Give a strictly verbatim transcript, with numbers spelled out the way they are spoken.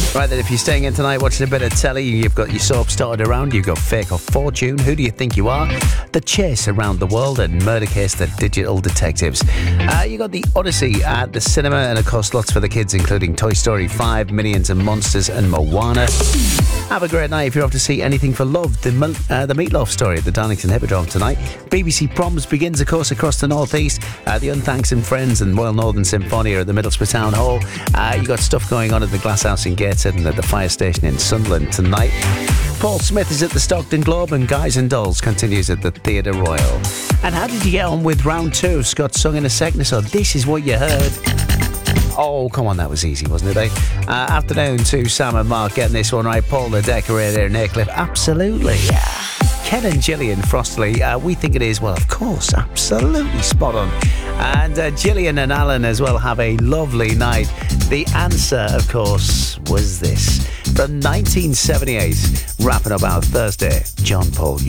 Right then, if you're staying in tonight watching a bit of telly, you've got your soap started around, you've got Fake or Fortune, Who Do You Think You Are, The Chase Around the World, and Murder Case, The Digital Detectives. Uh, you got the Odyssey at the cinema, and of course lots for the kids, including Toy Story five, Minions and Monsters, and Moana. Have a great night if you're off to see Anything for Love, the, uh, the Meatloaf Story at the Darlington Hippodrome tonight. B B C Proms begins, of course, across the North East. Uh, the Unthanks and Friends and Royal Northern Symphony are at the Middlesbrough Town Hall. Uh, you got stuff going on at the Glasshouse in Gateshead and at the Fire Station in Sunderland tonight. Paul Smith is at the Stockton Globe, and Guys and Dolls continues at the Theatre Royal. And how did you get on with round two of Scott's Song in a Second? So this is what you heard. Oh, come on, that was easy, wasn't it, eh? Uh, afternoon to Sam and Mark getting this one right. Paul the Decorator and Aycliffe, absolutely. Ken and Gillian Frostley, uh, we think it is, well, of course, absolutely spot on. And uh, Gillian and Alan as well have a lovely night. The answer, of course, was this. From nineteen seventy-eight, wrapping up our Thursday, John Paul.